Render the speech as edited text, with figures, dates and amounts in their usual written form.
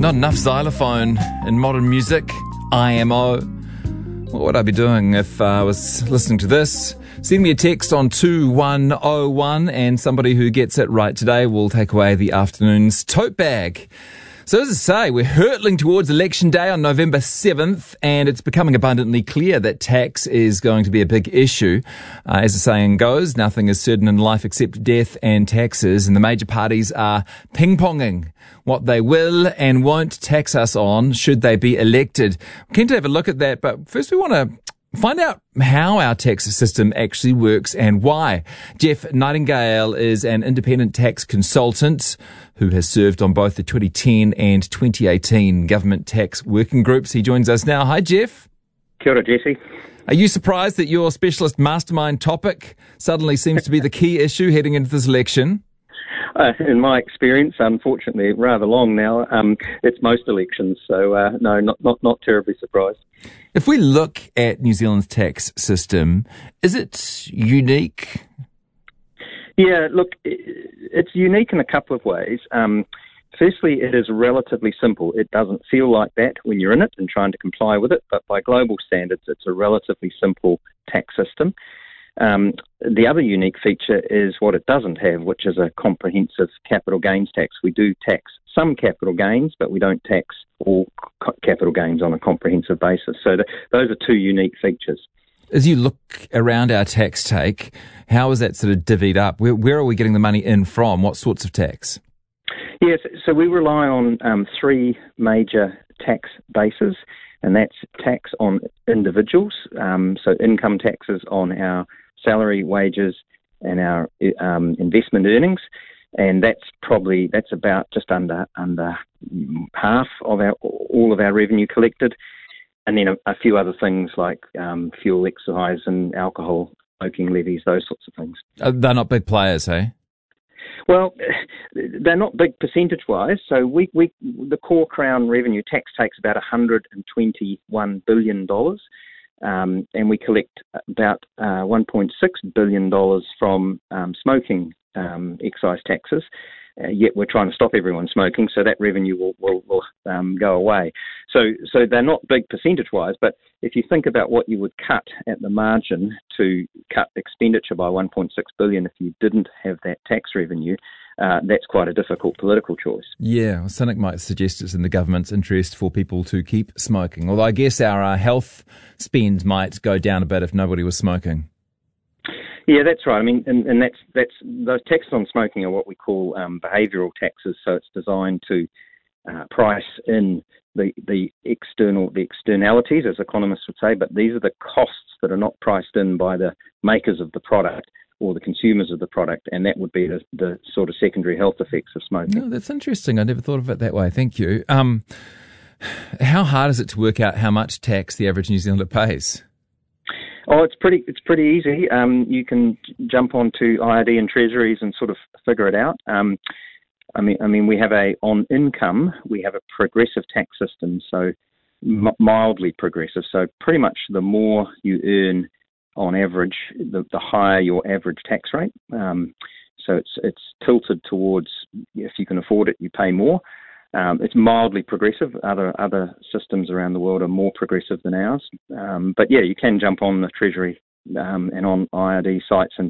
Not enough xylophone in modern music. IMO. What would I be doing if I was listening to this? Send me a text on 2101 and somebody who gets it right today will take away the afternoon's tote bag. So as I say, we're hurtling towards Election Day on November 7th, and it's becoming abundantly clear that tax is going to be a big issue. As the saying goes, nothing is certain in life except death and taxes, and the major parties are ping-ponging what they will and won't tax us on should they be elected. We're keen to have a look at that, but first we want to find out how our tax system actually works and why. Jeff Nightingale is an independent tax consultant who has served on both the 2010 and 2018 government tax working groups. He joins us now. Hi, Jeff. Kia ora, Jesse. Are you surprised that your specialist mastermind topic suddenly seems to be the key issue heading into this election? In my experience, unfortunately, rather long now, it's most elections, so no, not terribly surprised. If we look at New Zealand's tax system, is it unique? Yeah, look, it's unique in a couple of ways. Firstly, it is relatively simple. It doesn't feel like that when you're in it and trying to comply with it, but by global standards, it's a relatively simple tax system. The other unique feature is what it doesn't have, which is a comprehensive capital gains tax. We do tax some capital gains, but we don't tax all capital gains on a comprehensive basis. So those are two unique features. As you look around our tax take, how is that sort of divvied up? Where are we getting the money in from? What sorts of tax? Yes, so we rely on three major tax bases, and that's tax on individuals, so income taxes on our salary, wages, and our investment earnings, and that's about just under half of all of our revenue collected, and then a few other things like fuel, excise, and alcohol, smoking levies, those sorts of things. They're not big players, hey? Well, they're not big percentage-wise. So the core Crown revenue tax takes about $121 billion, and we collect about $1.6 billion from smoking excise taxes. Yet we're trying to stop everyone smoking, so that revenue will go away. So they're not big percentage-wise, but if you think about what you would cut at the margin to cut expenditure by $1.6 billion if you didn't have that tax revenue, that's quite a difficult political choice. Yeah, a cynic might suggest it's in the government's interest for people to keep smoking, although I guess our health spend might go down a bit if nobody was smoking. Yeah, that's right. I mean, and that's those taxes on smoking are what we call behavioural taxes. So it's designed to price in the externalities, as economists would say. But these are the costs that are not priced in by the makers of the product or the consumers of the product, and that would be the sort of secondary health effects of smoking. No, that's interesting. I never thought of it that way. Thank you. How hard is it to work out how much tax the average New Zealander pays? Oh, it's pretty easy. You can jump onto IRD and Treasuries and sort of figure it out. I mean, we have on income, we have a progressive tax system, so mildly progressive. So pretty much the more you earn on average, the higher your average tax rate. So it's tilted towards, if you can afford it, you pay more. It's mildly progressive. Other systems around the world are more progressive than ours. But yeah, you can jump on the Treasury and on IRD sites and